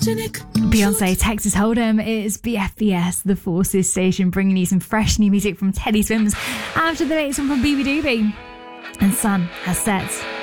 Beyonce, Texas Hold'em. It's BFBS, the Forces station, bringing you some fresh new music from Teddy Swims after the latest one from BB Doobie. And Sun has set.